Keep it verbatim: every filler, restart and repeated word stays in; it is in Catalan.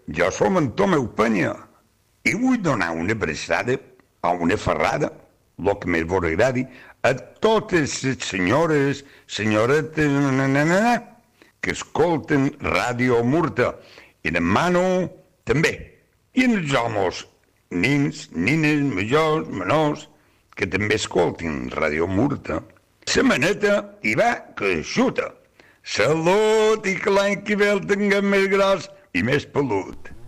jo som en Tomeu Penya i vull donar una abraçada o una ferrada, el que més vos agradi, a totes les senyores, senyoretes, nananana, que escolten Ràdio Murta, i demano també, i els homes, nins, nines, majors, menors, que també escoltin Ràdio Murta, la maneta i va que xuta. Salut i que l'any que ve el tinguem més gros i més pelut.